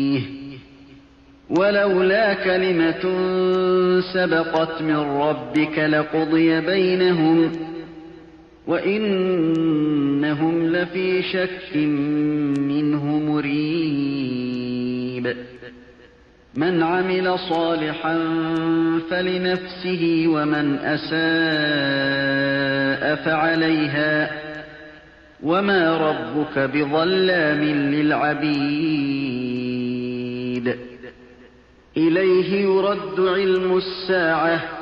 ولولا كلمة سبقت من ربك لقضي بينهم وإنهم لفي شك منه مريب من عمل صالحا فلنفسه ومن أساء فعليها وما ربك بظلام للعبيد إليه يرد علم الساعة